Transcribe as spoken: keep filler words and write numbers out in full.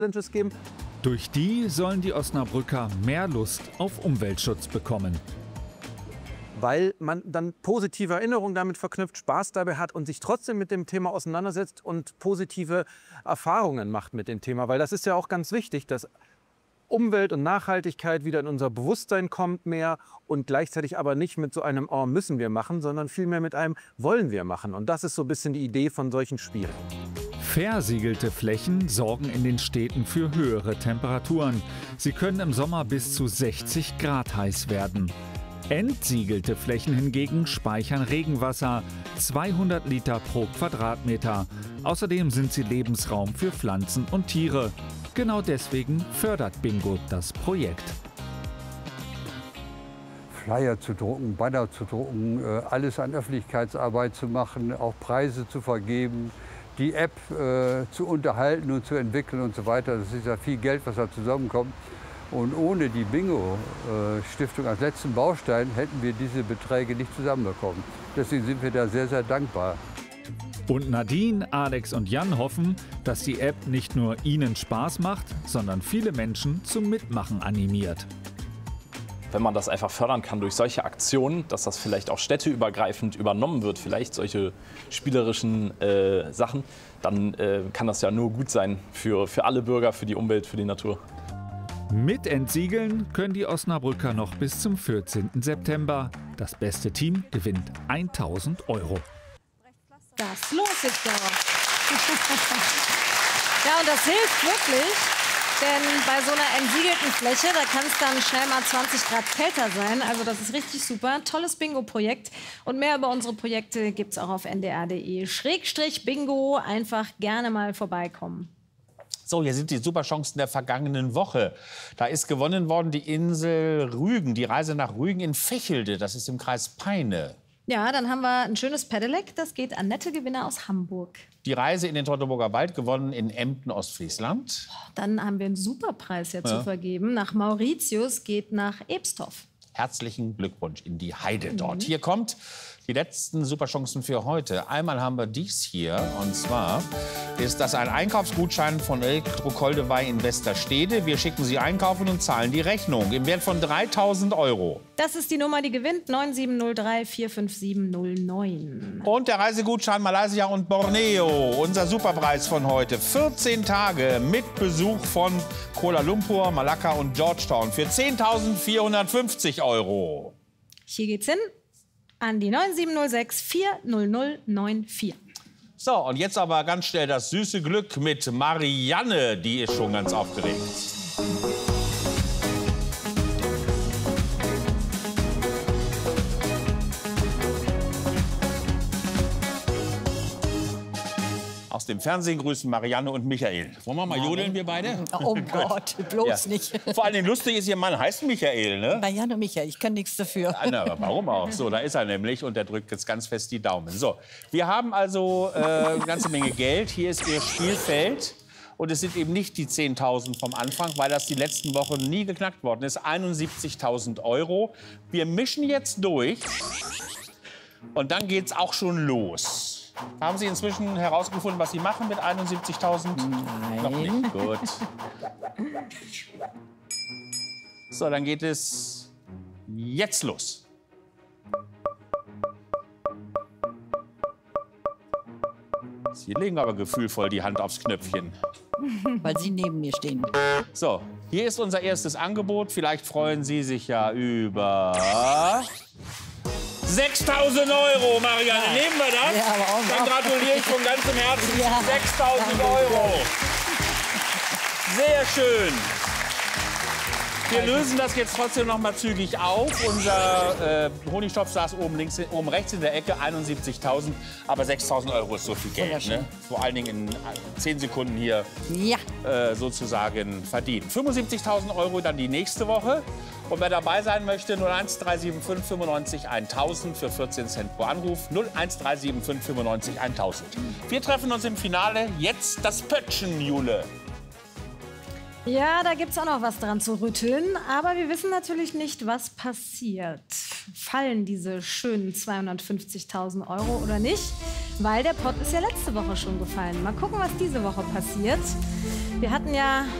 Challenges geben. Durch die sollen die Osnabrücker mehr Lust auf Umweltschutz bekommen. Weil man dann positive Erinnerungen damit verknüpft, Spaß dabei hat und sich trotzdem mit dem Thema auseinandersetzt und positive Erfahrungen macht mit dem Thema. Weil das ist ja auch ganz wichtig, dass Umwelt und Nachhaltigkeit wieder in unser Bewusstsein kommt mehr und gleichzeitig aber nicht mit so einem Oh, müssen wir machen, sondern vielmehr mit einem Wollen wir machen. Und das ist so ein bisschen die Idee von solchen Spielen. Versiegelte Flächen sorgen in den Städten für höhere Temperaturen. Sie können im Sommer bis zu sechzig Grad heiß werden. Entsiegelte Flächen hingegen speichern Regenwasser, zweihundert Liter pro Quadratmeter. Außerdem sind sie Lebensraum für Pflanzen und Tiere. Genau deswegen fördert Bingo das Projekt. Flyer zu drucken, Banner zu drucken, alles an Öffentlichkeitsarbeit zu machen, auch Preise zu vergeben, die App äh, zu unterhalten und zu entwickeln und so weiter. Das ist ja viel Geld, was da zusammenkommt. Und ohne die Bingo-Stiftung als letzten Baustein hätten wir diese Beträge nicht zusammenbekommen. Deswegen sind wir da sehr, sehr dankbar. Und Nadine, Alex und Jan hoffen, dass die App nicht nur ihnen Spaß macht, sondern viele Menschen zum Mitmachen animiert. Wenn man das einfach fördern kann durch solche Aktionen, dass das vielleicht auch städteübergreifend übernommen wird, vielleicht solche spielerischen äh, Sachen, dann äh, kann das ja nur gut sein für, für alle Bürger, für die Umwelt, für die Natur. Mit Entsiegeln können die Osnabrücker noch bis zum vierzehnten September. Das beste Team gewinnt tausend Euro. Das lohnt sich doch. Ja, und das hilft wirklich, denn bei so einer entsiegelten Fläche, da kann es dann schnell mal zwanzig Grad kälter sein. Also das ist richtig super. Tolles Bingo-Projekt. Und mehr über unsere Projekte gibt es auch auf n d r punkt d e Schrägstrich Bingo. Einfach gerne mal vorbeikommen. So, hier sind die Superchancen der vergangenen Woche. Da ist gewonnen worden die Insel Rügen, die Reise nach Rügen in Vechelde. Das ist im Kreis Peine. Ja, dann haben wir ein schönes Pedelec. Das geht an nette Gewinner aus Hamburg. Die Reise in den Teutoburger Wald gewonnen in Emden, Ostfriesland. Dann haben wir einen Superpreis ja, ja. zu vergeben. Nach Mauritius geht nach Ebstorf. Herzlichen Glückwunsch in die Heide dort. Mhm. Hier kommt die letzten Superchancen für heute. Einmal haben wir dies hier, und zwar ist das ein Einkaufsgutschein von Elektrokoldewey in Westerstede. Wir schicken Sie einkaufen und zahlen die Rechnung im Wert von dreitausend Euro. Das ist die Nummer, die gewinnt, neun sieben null drei vier fünf sieben null neun. Und der Reisegutschein Malaysia und Borneo, unser Superpreis von heute. vierzehn Tage mit Besuch von Kuala Lumpur, Malakka und Georgetown für zehntausendvierhundertfünfzig Euro. Hier geht's hin an die neun sieben null sechs vier null null neun vier. So, und jetzt aber ganz schnell das süße Glück mit Marianne. Die ist schon ganz aufgeregt. Aus dem Fernsehen grüßen Marianne und Michael. Wollen wir mal jodeln, wir beide? Oh Gott, bloß ja. nicht. Vor allem lustig ist, Ihr Mann heißt Michael, ne? Marianne und Michael, ich kann nichts dafür. Na, aber warum auch? So, da ist er nämlich und der drückt jetzt ganz fest die Daumen. So, wir haben also äh, eine ganze Menge Geld. Hier ist Ihr Spielfeld. Und es sind eben nicht die zehntausend vom Anfang, weil das die letzten Wochen nie geknackt worden ist. einundsiebzigtausend Euro. Wir mischen jetzt durch. Und dann geht's auch schon los. Haben Sie inzwischen herausgefunden, was Sie machen mit einundsiebzigtausend? Nein. Noch nicht. Gut. So, dann geht es jetzt los. Sie legen aber gefühlvoll die Hand aufs Knöpfchen. Weil Sie neben mir stehen. So, hier ist unser erstes Angebot. Vielleicht freuen Sie sich ja über sechstausend Euro, Marianne. Ja. Nehmen wir das? Ja, aber auch Dann gratuliere ich von ganzem Herzen. Ja. sechstausend Euro. Sehr schön. Wir lösen das jetzt trotzdem noch mal zügig auf. Unser äh, Honigtopf saß oben, links, oben rechts in der Ecke, einundsiebzigtausend. Aber sechstausend Euro ist so viel Geld. Ne? Vor allen Dingen in zehn Sekunden hier ja. äh, sozusagen verdient. fünfundsiebzigtausend Euro dann die nächste Woche. Und wer dabei sein möchte, null eins drei sieben fünf fünfundneunzig eintausend für vierzehn Cent pro Anruf. null eins drei sieben fünf fünfundneunzig eintausend. Wir treffen uns im Finale. Jetzt das Pöttchen, Jule. Ja, da gibt es auch noch was dran zu rütteln. Aber wir wissen natürlich nicht, was passiert. Fallen diese schönen zweihundertfünfzigtausend Euro oder nicht? Weil der Pott ist ja letzte Woche schon gefallen. Mal gucken, was diese Woche passiert. Wir hatten ja